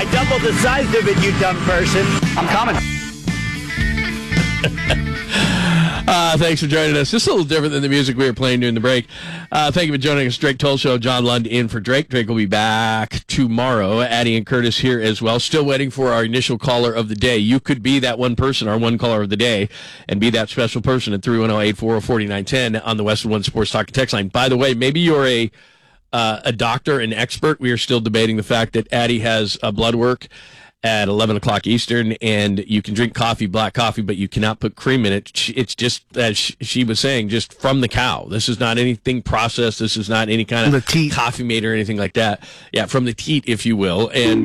I doubled the size of it, you dumb person. I'm coming. Thanks for joining us. Just a little different than the music we were playing during the break. Thank you for joining us. Drake Toll Show. John Lund in for Drake. Drake will be back tomorrow. Addie and Curtis here as well. Still waiting for our initial caller of the day. You could be that one person, our one caller of the day, and be that special person at 310-840-4910 on the Western One Sports Talk and Text line. By the way, maybe you're a doctor, an expert. We are still debating the fact that Addie has blood work at 11 o'clock Eastern, and you can drink coffee, black coffee, but you cannot put cream in it. It's just, as she was saying, just from the cow. This is not anything processed. This is not any kind of coffee made or anything like that. Yeah, from the teat, if you will. And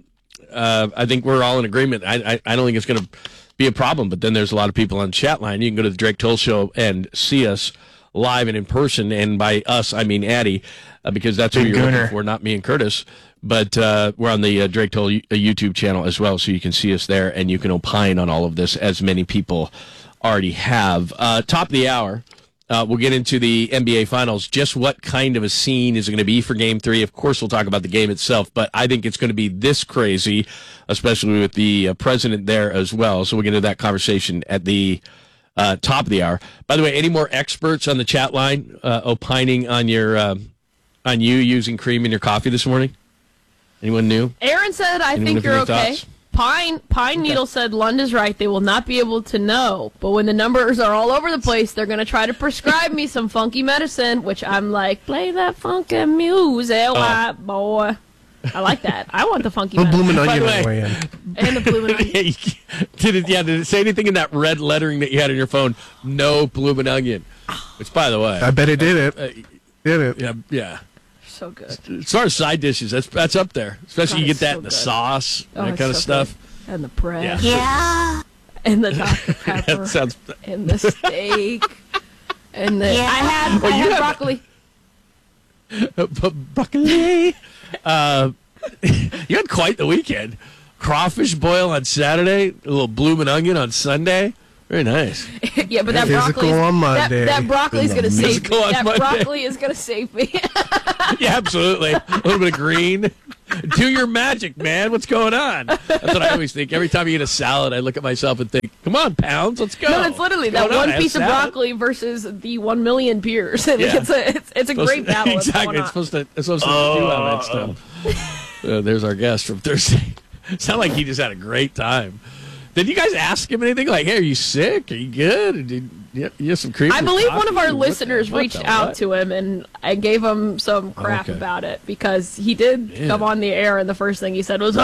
I think we're all in agreement. I don't think it's going to be a problem, but then there's a lot of people on the chat line. You can go to the Drake Toll Show and see us live and in person, and by us, I mean Addie, because that's who you're looking for, not me and Curtis. But we're on the Drake Toll YouTube channel as well, so you can see us there, and you can opine on all of this, as many people already have. Top of the hour, we'll get into the NBA Finals. Just what kind of a scene is it going to be for Game 3? Of course, we'll talk about the game itself, but I think it's going to be this crazy, especially with the president there as well. So we'll get into that conversation at the top of the hour. By the way, any more experts on the chat line opining on your on you using cream in your coffee this morning? Anyone new? Aaron said, I think you're okay. Pine Needle said, Lund is right. They will not be able to know. But when the numbers are all over the place, they're going to try to prescribe me some funky medicine, which I'm like, play that funky music, white boy. I like that. I want the funky medicine. Bloomin' onion on the way in. And the bloomin' onion. Did it say anything in that red lettering that you had on your phone? No bloomin' onion. Which, by the way, I bet it did it. Did it? Yeah. So good. As far as side dishes, that's up there. Especially you get that in the sauce, that kind of stuff. Good. And the bread. Yeah. And the Dr. Pepper. And the steak. And the... I had broccoli. Broccoli. You had quite the weekend. Crawfish boil on Saturday, a little bloomin' onion on Sunday. Very nice. Yeah, but that broccoli that broccoli is going to save me. That broccoli is going to save me. Yeah, absolutely. A little bit of green. Do your magic, man. What's going on? That's what I always think. Every time you eat a salad, I look at myself and think, come on, pounds, let's go. No, it's literally that one piece of broccoli versus the 1 million beers. And yeah. It's a great battle. Exactly. It's supposed to do all that stuff. There's our guest from Thursday. Sound like he just had a great time. Did you guys ask him anything like, hey, are you sick? Are you good? Did you have some cream? I believe one of our listeners reached out to him, and I gave him some crap about it because he did come on the air, and the first thing he said was,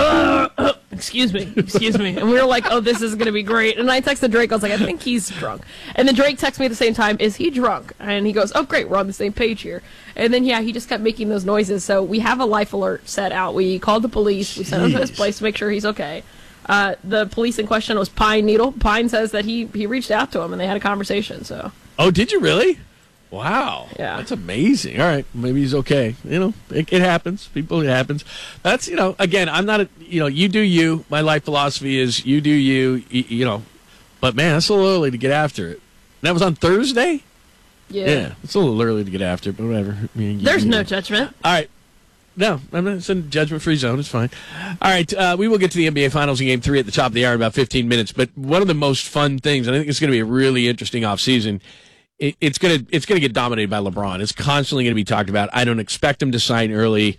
excuse me. And we were like, oh, this is going to be great. And I texted Drake. I was like, I think he's drunk. And then Drake texted me at the same time, is he drunk? And he goes, oh, great, we're on the same page here. And then, he just kept making those noises. So we have a life alert set out. We called the police. We sent him to his place to make sure he's okay. The police in question was Pine Needle. Pine says that he reached out to him and they had a conversation. So. Oh, did you really? Wow. Yeah. That's amazing. All right. Maybe he's okay. It happens. It happens. That's, again, I'm not you do you. My life philosophy is you do you, But, man, that's a little early to get after it. And that was on Thursday? Yeah. It's a little early to get after it, but whatever. There's no judgment. All right. No, I'm not. It's a judgment-free zone. It's fine. All right, we will get to the NBA Finals in Game 3 at the top of the hour in about 15 minutes. But one of the most fun things, and I think it's going to be a really interesting offseason, it's going to get dominated by LeBron. It's constantly going to be talked about. I don't expect him to sign early.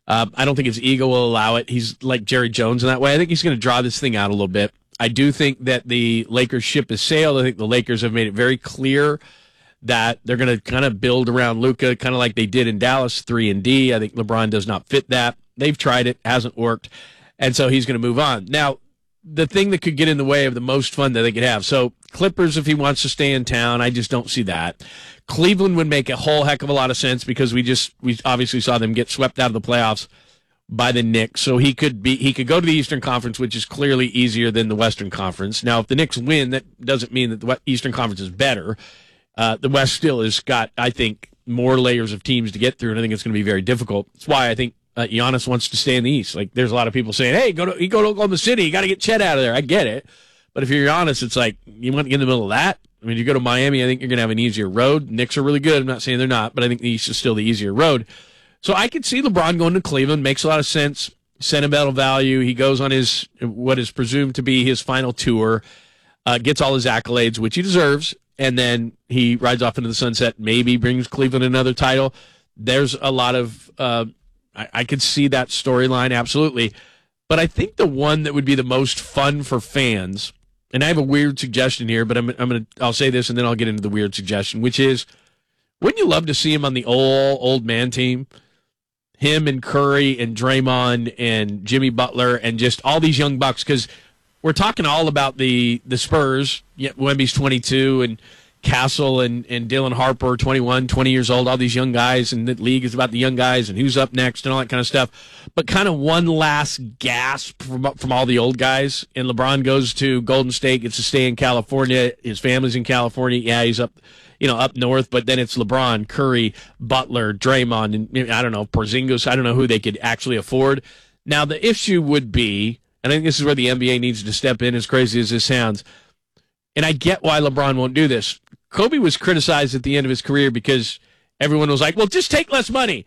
I don't think his ego will allow it. He's like Jerry Jones in that way. I think he's going to draw this thing out a little bit. I do think that the Lakers ship has sailed. I think the Lakers have made it very clear that they're going to kind of build around Luka, kind of like they did in Dallas, 3-and-D. I think LeBron does not fit that. They've tried it, hasn't worked, and so he's going to move on. Now, the thing that could get in the way of the most fun that they could have, so Clippers, if he wants to stay in town, I just don't see that. Cleveland would make a whole heck of a lot of sense because we obviously saw them get swept out of the playoffs by the Knicks, so he could go to the Eastern Conference, which is clearly easier than the Western Conference. Now, if the Knicks win, that doesn't mean that the Eastern Conference is better. The West still has got, I think, more layers of teams to get through, and I think it's going to be very difficult. That's why I think Giannis wants to stay in the East. Like, there's a lot of people saying, hey, go to Oklahoma City. You got to get Chet out of there. I get it. But if you're Giannis, it's like, you want to get in the middle of that? I mean, you go to Miami, I think you're going to have an easier road. Knicks are really good. I'm not saying they're not, but I think the East is still the easier road. So I could see LeBron going to Cleveland. Makes a lot of sense. sentimental value. He goes on his what is presumed to be his final tour, gets all his accolades, which he deserves, and then he rides off into the sunset, maybe brings Cleveland another title. There's a lot of I could see that storyline, absolutely. But I think the one that would be the most fun for fans, and I have a weird suggestion here, but I'll say this and then I'll get into the weird suggestion, which is, wouldn't you love to see him on the old man team? Him and Curry and Draymond and Jimmy Butler and just all these young bucks, because we're talking all about the Spurs. Yeah, Wemby's 22 and Castle and Dylan Harper, 21, 20 years old, all these young guys, and the league is about the young guys and who's up next and all that kind of stuff. But kind of one last gasp from all the old guys, and LeBron goes to Golden State, gets to stay in California. His family's in California. Yeah, he's up north, but then it's LeBron, Curry, Butler, Draymond, and I don't know, Porzingis. I don't know who they could actually afford. Now, the issue would be, and I think this is where the NBA needs to step in, as crazy as this sounds, and I get why LeBron won't do this. Kobe was criticized at the end of his career because everyone was like, well, just take less money.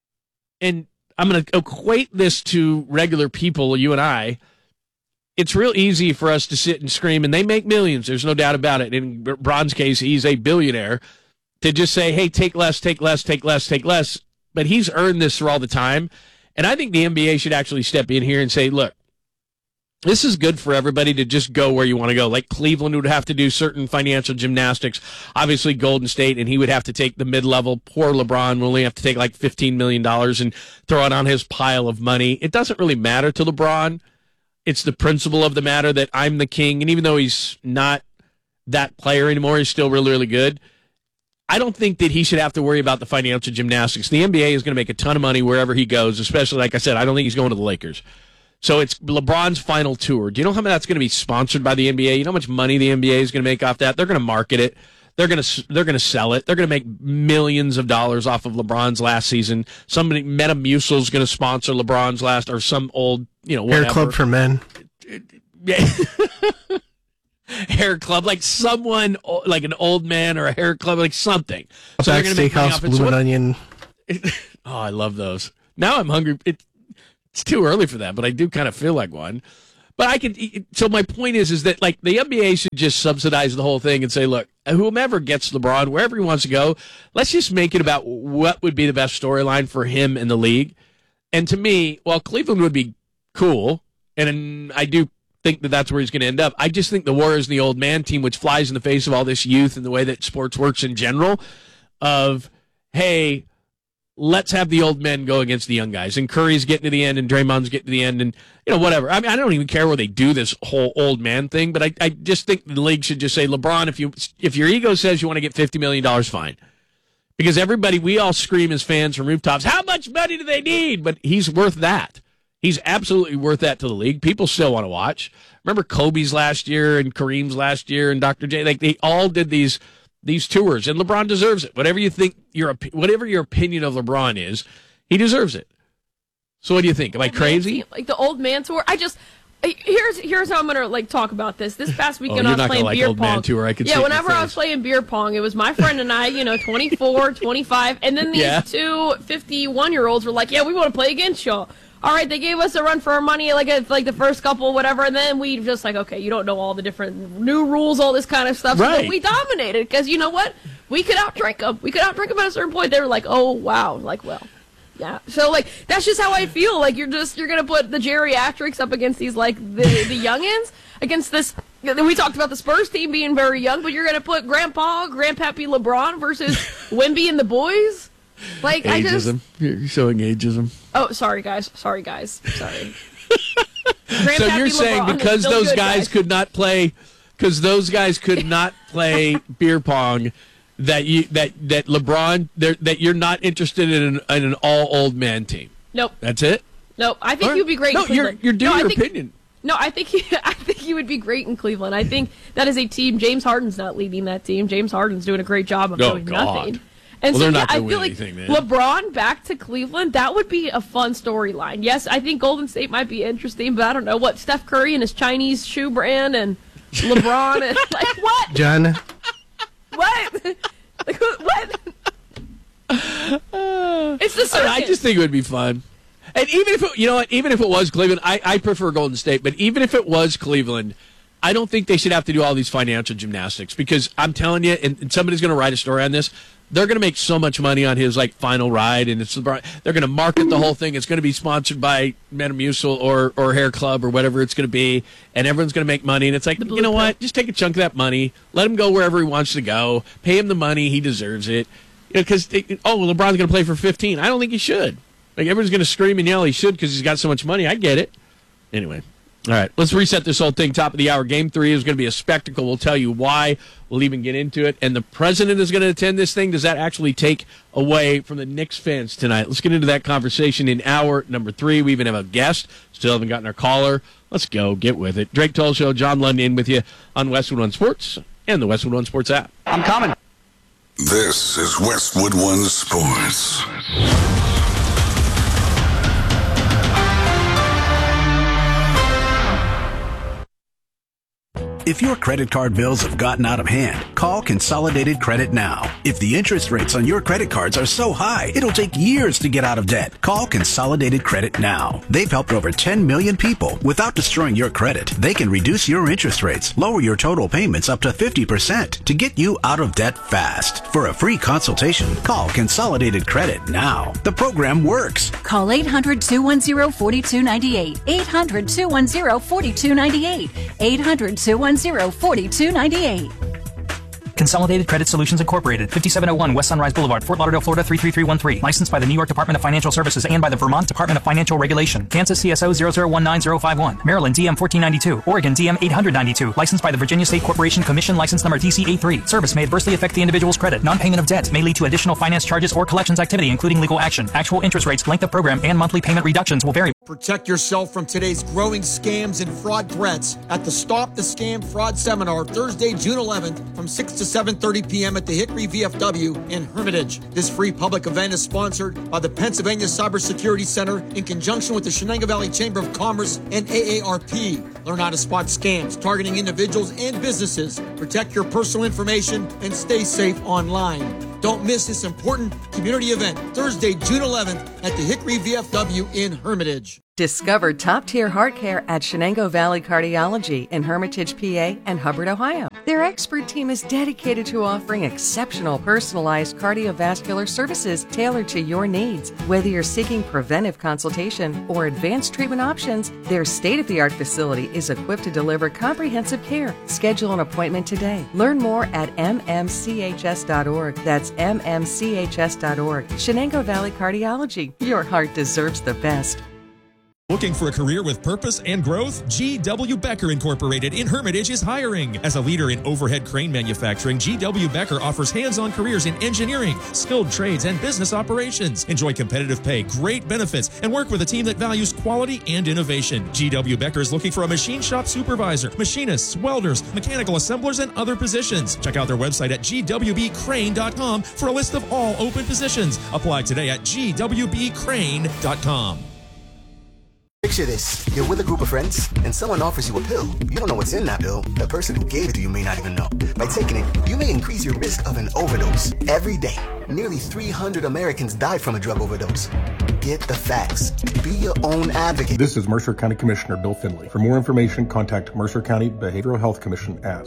And I'm going to equate this to regular people, you and I. It's real easy for us to sit and scream, and they make millions. There's no doubt about it. In Bron's case, he's a billionaire. To just say, hey, take less, take less, take less, take less. But he's earned this for all the time. And I think the NBA should actually step in here and say, look, this is good for everybody to just go where you want to go. Like Cleveland would have to do certain financial gymnastics. Obviously, Golden State, and he would have to take the mid-level. Poor LeBron will only have to take like $15 million and throw it on his pile of money. It doesn't really matter to LeBron. It's the principle of the matter that I'm the king. And even though he's not that player anymore, he's still really, really good. I don't think that he should have to worry about the financial gymnastics. The NBA is going to make a ton of money wherever he goes, especially, like I said, I don't think he's going to the Lakers. So it's LeBron's final tour. Do you know how much that's going to be sponsored by the NBA? You know how much money the NBA is going to make off that? They're going to market it. They're going to sell it. They're going to make millions of dollars off of LeBron's last season. Somebody, Metamucil is going to sponsor LeBron's last, or some old, whatever. Hair club for men. Yeah. Hair club, like someone, like an old man or a hair club, like something. So they're going to make money off it. Blue and Onion. Oh, I love those. Now I'm hungry. It's too early for that, but I do kind of feel like one. But I could. So my point is that like the NBA should just subsidize the whole thing and say, look, whomever gets LeBron, wherever he wants to go, let's just make it about what would be the best storyline for him in the league. And to me, while Cleveland would be cool, and I do think that that's where he's going to end up, I just think the Warriors and the old man team, which flies in the face of all this youth and the way that sports works in general, of, hey, let's have the old men go against the young guys. And Curry's getting to the end, and Draymond's getting to the end, and whatever. I mean, I don't even care where they do this whole old man thing, but I just think the league should just say, LeBron, if your ego says you want to get $50 million, fine. Because we all scream as fans from rooftops, how much money do they need? But he's worth that. He's absolutely worth that to the league. People still want to watch. Remember Kobe's last year and Kareem's last year and Dr. J? Like they all did these tours, and LeBron deserves it. Whatever you think, whatever your opinion of LeBron is, he deserves it. So what do you think? Am I crazy? Like the old man tour. Here's how I'm gonna talk about this. This past weekend I was playing beer old pong. Man tour. I could see whenever I was playing beer pong, it was my friend and I, 24, 25, and then these two 51-year-olds were like, "Yeah, we want to play against y'all." All right, they gave us a run for our money, like the first couple, whatever, and then we just okay, you don't know all the different new rules, all this kind of stuff. Right. So we dominated because you know what? We could outdrink them. We could outdrink them at a certain point. They were like, "Oh wow," well. Yeah, so that's just how I feel. Like you're gonna put the geriatrics up against these the youngins against this. We talked about the Spurs team being very young, but you're gonna put Grandpappy LeBron versus Wemby and the boys. Ageism. You're showing ageism. Oh, sorry guys. Sorry. So you're saying LeBron because those guys could not play beer pong, that LeBron that you're not interested in an all old man team. Nope. That's it. Nope. I think you'd be great. No, in Cleveland. you're doing your opinion. No, I think he would be great in Cleveland. I think that is a team. James Harden's not leading that team. James Harden's doing a great job of doing nothing. And they're so not I gonna feel win like anything, man. LeBron back to Cleveland, that would be a fun storyline. Yes, I think Golden State might be interesting, but I don't know what Steph Curry and his Chinese shoe brand and LeBron and what? John. What? What? It's the circus. I just think it would be fun. And even if even if it was Cleveland, I prefer Golden State. But even if it was Cleveland, I don't think they should have to do all these financial gymnastics, because I'm telling you, and somebody's going to write a story on this. They're going to make so much money on his final ride, and they're going to market the whole thing. It's going to be sponsored by Metamucil or Hair Club or whatever it's going to be, and everyone's going to make money. And it's like, you know what? Just take a chunk of that money, let him go wherever he wants to go, pay him the money, he deserves it. Because LeBron's going to play for 15. I don't think he should. Everyone's going to scream and yell he should because he's got so much money. I get it. Anyway. All right, let's reset this whole thing. Top of the hour. Game 3 is going to be a spectacle. We'll tell you why. We'll even get into it. And the president is going to attend this thing. Does that actually take away from the Knicks fans tonight? Let's get into that conversation in hour number 3. We even have a guest. Still haven't gotten our caller. Let's go. Get with it. Drake Toll Show, John London with you on Westwood One Sports and the Westwood One Sports app. I'm coming. This is Westwood One Sports. If your credit card bills have gotten out of hand, call Consolidated Credit now. If the interest rates on your credit cards are so high, it'll take years to get out of debt. Call Consolidated Credit now. They've helped over 10 million people. Without destroying your credit, they can reduce your interest rates, lower your total payments up to 50% to get you out of debt fast. For a free consultation, call Consolidated Credit now. The program works. Call 800-210-4298. 800-210-4298. 800-210-4298. Consolidated Credit Solutions Incorporated, 5701 West Sunrise Boulevard, Fort Lauderdale, Florida 33313. Licensed by the New York Department of Financial Services and by the Vermont Department of Financial Regulation. Kansas CSO 0019051. Maryland DM 1492. Oregon DM 892. Licensed by the Virginia State Corporation Commission, license number DC83. Service may adversely affect the individual's credit. Non-payment of debt may lead to additional finance charges or collections activity, including legal action. Actual interest rates, length of program, and monthly payment reductions will vary. Protect yourself from today's growing scams and fraud threats at the Stop the Scam Fraud Seminar, Thursday, June 11th from 6 to 7:30 p.m. at the Hickory VFW in Hermitage. This free public event is sponsored by the Pennsylvania Cybersecurity Center in conjunction with the Shenango Valley Chamber of Commerce and AARP. Learn how to spot scams targeting individuals and businesses, protect your personal information, and stay safe online. Don't miss this important community event, Thursday, June 11th at the Hickory VFW in Hermitage. Discover top-tier heart care at Shenango Valley Cardiology in Hermitage, PA and Hubbard, Ohio. Their expert team is dedicated to offering exceptional personalized cardiovascular services tailored to your needs. Whether you're seeking preventive consultation or advanced treatment options, their state-of-the-art facility is equipped to deliver comprehensive care. Schedule an appointment today. Learn more at mmchs.org. That's mmchs.org. Shenango Valley Cardiology. Your heart deserves the best. Looking for a career with purpose and growth? G.W. Becker Incorporated in Hermitage is hiring. As a leader in overhead crane manufacturing, G.W. Becker offers hands-on careers in engineering, skilled trades, and business operations. Enjoy competitive pay, great benefits, and work with a team that values quality and innovation. G.W. Becker is looking for a machine shop supervisor, machinists, welders, mechanical assemblers, and other positions. Check out their website at gwbcrane.com for a list of all open positions. Apply today at gwbcrane.com. Picture this. You're with a group of friends, and someone offers you a pill. You don't know what's in that pill. The person who gave it to you may not even know. By taking it, you may increase your risk of an overdose. Every day, nearly 300 Americans die from a drug overdose. Get the facts. Be your own advocate. This is Mercer County Commissioner Bill Finley. For more information, contact Mercer County Behavioral Health Commission at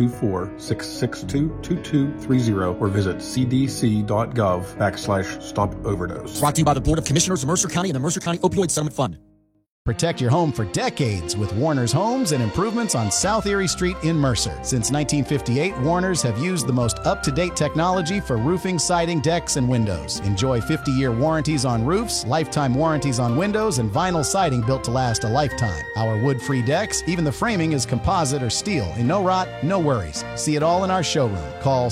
724-662-2230 or visit cdc.gov/stop overdose. Brought to you by the Board of Commissioners of Mercer County and the Mercer County Opioid Settlement Fund. Protect your home for decades with Warner's Homes and Improvements on South Erie Street in Mercer. Since 1958, Warner's have used the most up-to-date technology for roofing, siding, decks, and windows. Enjoy 50-year warranties on roofs, lifetime warranties on windows, and vinyl siding built to last a lifetime. Our wood-free decks, even the framing is composite or steel, and no rot, no worries. See it all in our showroom. Call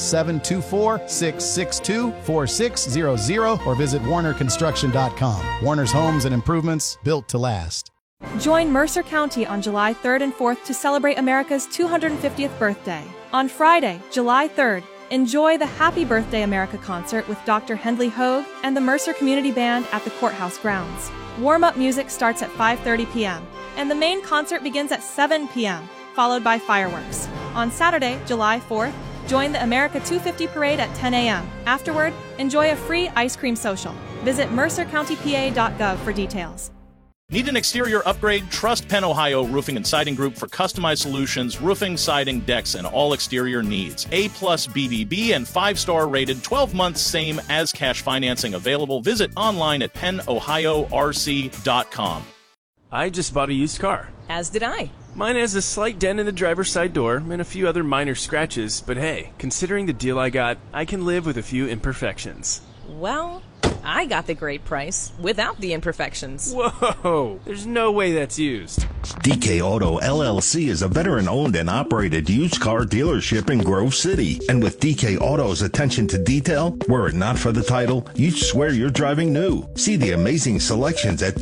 724-662-4600 or visit warnerconstruction.com. Warner's Homes and Improvements, built to last. Join Mercer County on July 3rd and 4th to celebrate America's 250th birthday. On Friday, July 3rd, enjoy the Happy Birthday America concert with Dr. Hendley Hogue and the Mercer Community Band at the courthouse grounds. Warm-up music starts at 5:30 p.m., and the main concert begins at 7 p.m., followed by fireworks. On Saturday, July 4th, join the America 250 parade at 10 a.m. Afterward, enjoy a free ice cream social. Visit mercercountypa.gov for details. Need an exterior upgrade? Trust Penn Ohio Roofing and Siding Group for customized solutions, roofing, siding, decks, and all exterior needs. A+ BBB and 5-star rated, 12 months same as cash financing available. Visit online at pennohiorc.com. I just bought a used car. As did I. Mine has a slight dent in the driver's side door and a few other minor scratches, but hey, considering the deal I got, I can live with a few imperfections. Well, I got the great price without the imperfections. Whoa, there's no way that's used. DK Auto LLC is a veteran-owned and operated used car dealership in Grove City. And with DK Auto's attention to detail, were it not for the title, you'd swear you're driving new. See the amazing selections at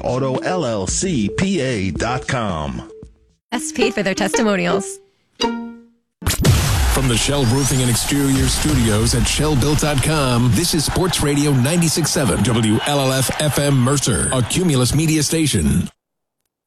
DKAutoLLCPA.com. SP for their testimonials. From the Shell Roofing and Exterior Studios at ShellBuilt.com, this is Sports Radio 96.7 WLLF FM Mercer, a Cumulus media station.